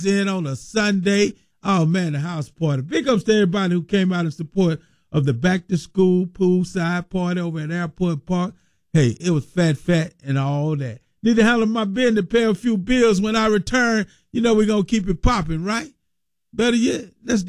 in on a Sunday. Oh, man, the house party. Big ups to everybody who came out in support of the back-to-school poolside party over at Airport Park. Hey, it was fat, and all that. Need to handle my business, pay a few bills when I return. You know we're going to keep it popping, right? Better yet, let's do